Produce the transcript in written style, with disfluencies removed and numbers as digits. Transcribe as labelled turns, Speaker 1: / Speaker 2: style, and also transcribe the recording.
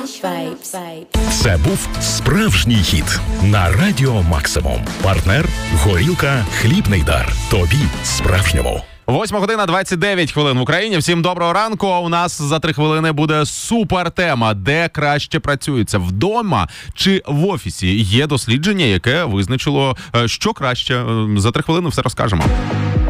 Speaker 1: Це був справжній хіт на Радіо Максимум. Партнер «Горілка. Хлібний дар». Тобі справжньому.
Speaker 2: 8:29 в Україні. Всім доброго ранку. У нас за 3 хвилини буде супер тема. Де краще працюється? Вдома чи в офісі? Є дослідження, яке визначило, що краще. За 3 хвилини все розкажемо.